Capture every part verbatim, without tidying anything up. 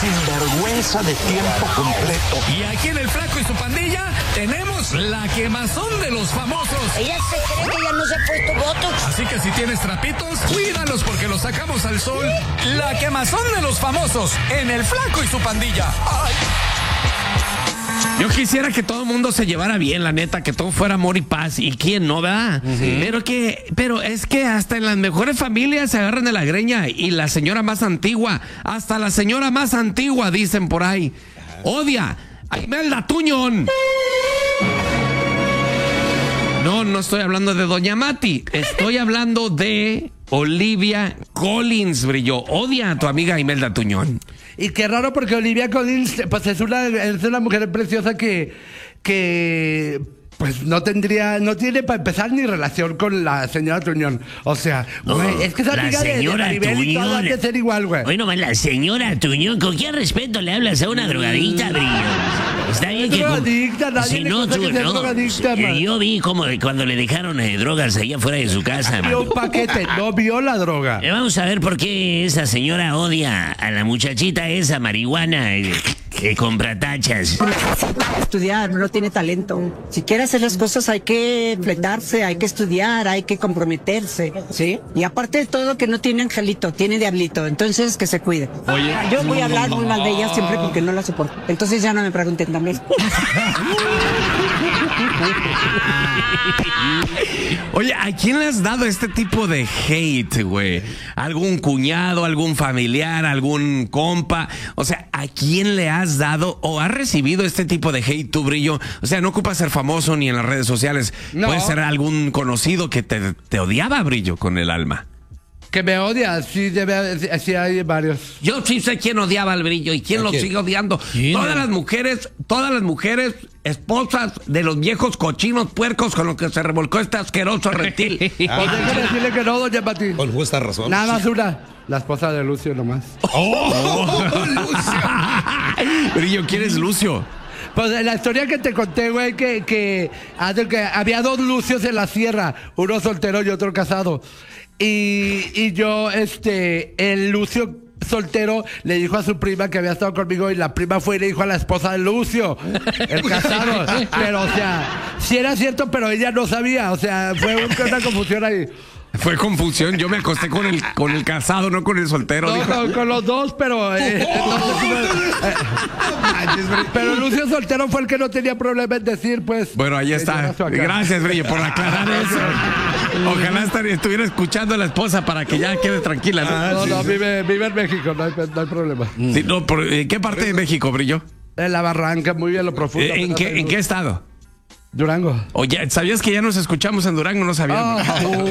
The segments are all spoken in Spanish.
sinvergüenza de tiempo completo. Y aquí en El Flaco y su pandilla tenemos la quemazón de los famosos. Ella se cree que ya no se ha puesto botox. Así que si tienes trapitos, cuídalos porque los sacamos al sol. La quemazón de los famosos en El Flaco y su pandilla. ¡Ay! Yo quisiera que todo el mundo se llevara bien, la neta, que todo fuera amor y paz. ¿Y quién no, verdad? Uh-huh. Pero que, pero es que hasta en las mejores familias se agarran de la greña. Y la señora más antigua, hasta la señora más antigua, dicen por ahí, odia a Imelda Tuñón. No, no estoy hablando de Doña Mati. Estoy hablando de Olivia Collins, Brillo. Odia a tu amiga Imelda Tuñón. Y qué raro porque Olivia Collins, pues es una, es una mujer preciosa que, que pues no tendría, no tiene para empezar ni relación con la señora Tuñón. O sea, oh, güey, es que es amiga de, de Maribel y todo, hay que ser igual, güey. Bueno, la señora Tuñón, ¿con qué respeto le hablas a una drogadicta, Brillo? Está bien que... drogadicta, nadie si le no, tú, que sea no, drogadicta, yo, yo vi como cuando le dejaron eh, drogas allá afuera de su casa. Vio un paquete, no vio la droga. Eh, vamos a ver por qué esa señora odia a la muchachita esa marihuana eh, que compra tachas. Estudiar, no tiene talento. Si quiere hacer las cosas hay que fletarse, hay que estudiar, hay que comprometerse, ¿sí? Y aparte de todo que no tiene angelito, tiene diablito, entonces que se cuide. Oye, yo voy a hablar muy mal de ella siempre porque no la soporto. Entonces ya no me pregunten también. Oye, ¿a quién le has dado este tipo de hate, güey? ¿Algún cuñado, algún familiar, algún compa? O sea, ¿a quién le has dado o has recibido este tipo de hate, tú, Brillo? O sea, no ocupas ser famoso ni en las redes sociales. No. Puede ser algún conocido que te, te odiaba, Brillo, con el alma. Que me odia, sí, debe, sí hay varios. Yo sí sé quién odiaba al Brillo y quién lo sigue odiando. ¿Quién? Todas las mujeres, todas las mujeres, esposas de los viejos cochinos puercos con los que se revolcó este asqueroso reptil. Pues déjame decirle que no, doña Pati. Con justa razón. Nada más una, la esposa de Lucio nomás. ¡Oh! oh Lucio. Brillo, ¿quién es Lucio? Pues la historia que te conté, güey, que, que, que había dos Lucios en la sierra, uno soltero y otro casado. Y, y yo, este, el Lucio soltero le dijo a su prima que había estado conmigo y la prima fue y le dijo a la esposa de Lucio, el casado. Pero, o sea, sí era cierto, pero ella no sabía. O sea, fue una confusión ahí. Fue confusión, yo me acosté con el con el casado, no con el soltero. No, con, con los dos, pero eh, entonces, eh, pero Lucio soltero fue el que no tenía problema en decir, pues. Bueno, ahí está. Gracias, Brillo, por aclarar eso. Ojalá estuviera escuchando a la esposa para que ya quede tranquila, ¿no? Ah, no, no, vive, vive en México, no hay, no hay problema. Sí, no, por, ¿en qué parte de México, Brillo? En la Barranca, muy bien, lo profundo. ¿En qué, ¿en qué estado? Durango. Oye, ¿sabías que ya nos escuchamos en Durango? No sabía. Oh.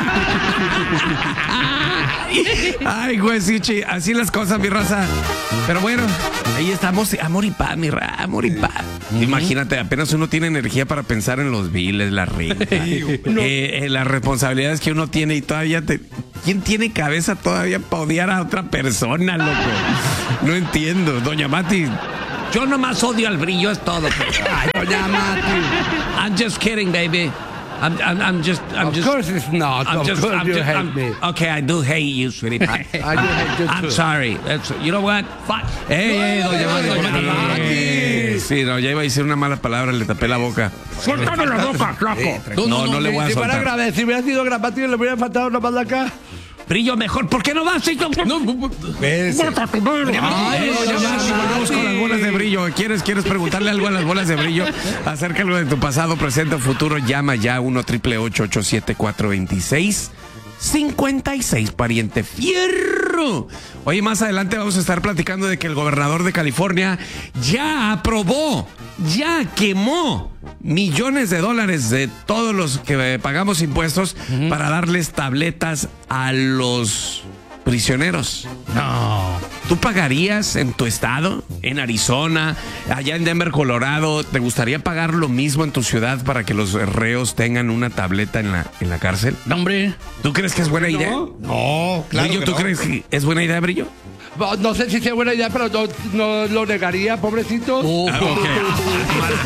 Ay, güey, sí, así las cosas, mi raza. Pero bueno, ahí estamos. Amor y paz, mi raza. Amor y paz. Uh-huh. Imagínate, apenas uno tiene energía para pensar en los biles, la renta, no. eh, eh, las responsabilidades que uno tiene y todavía te... ¿Quién tiene cabeza todavía para odiar a otra persona, loco? No entiendo. Doña Mati... Yo nomás odio al Brillo, es todo. Ay, doña Mati. I'm just kidding, baby. I'm, I'm, I'm just, I'm of just. Of course it's not. I'm of just, course I'm you just, hate I'm, me. Okay, I do hate you, sweetie pie. I do hate you too. I'm sorry. That's, you know what? Fuck. Hey, hey, doña Mati. Doña Mati. Sí, no, ya iba a decir una mala palabra, le tapé la boca. Suéltame la boca, flaco. No, no, no le voy a si soltar. Fuera grave, si hubiera sido gramático, le hubiera faltado una más de acá. Brillo, mejor, ¿por qué no vas? No, no, ves. Ay, volvemos con las bolas de Brillo. ¿Quieres, ¿Quieres preguntarle algo a las bolas de Brillo acerca de tu pasado, presente o futuro? Llama ya uno triple ocho ocho siete cuatro dos seis cinco seis, pariente fierro. Oye, más adelante vamos a estar platicando de que el gobernador de California ya aprobó, ya quemó millones de dólares de todos los que pagamos impuestos uh-huh. para darles tabletas a los prisioneros. No. ¿Tú pagarías en tu estado, en Arizona, allá en Denver, Colorado? ¿Te gustaría pagar lo mismo en tu ciudad para que los reos tengan una tableta en la, en la cárcel? No, hombre. ¿Tú crees que es buena idea? No, claro. Brillo, que ¿tú no. crees que es buena idea, Brillo? No, no sé si sea buena idea, pero no, no lo negaría, pobrecito. Uh, okay.